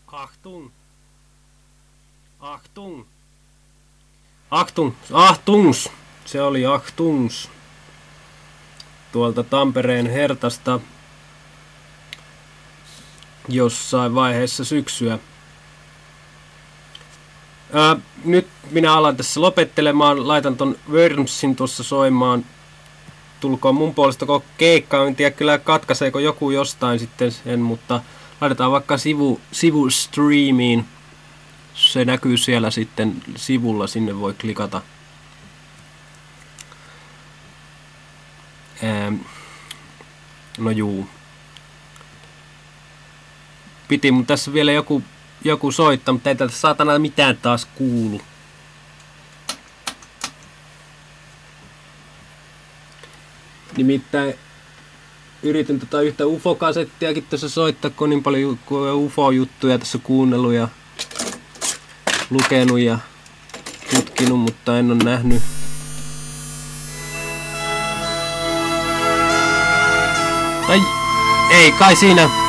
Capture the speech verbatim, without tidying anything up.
Achtung. Achtung. Achtung. Achtungs. Se oli Achtungs. Tuolta Tampereen Hertasta jossain vaiheessa syksyä. Ää, nyt minä alan tässä lopettelemaan. Laitan ton Wormsin tuossa soimaan. Tulkoon mun puolesta koko keikka. En tiedä kyllä katkaiseeko joku jostain sitten sen, mutta laitetaan vaikka sivu, sivustreamiin. Se näkyy siellä sitten sivulla, sinne voi klikata. Ää, no juu. Piti mun tässä vielä joku, joku soittaa, mutta ei tältä saatana mitään taas kuulu. Nimittäin yritin tota yhtä U F O-kasettiakin tässä soittaa, kun on niin paljon U F O-juttuja tässä kuunnellut ja lukenut ja tutkinut, mutta en ole nähnyt. Tai ei kai siinä.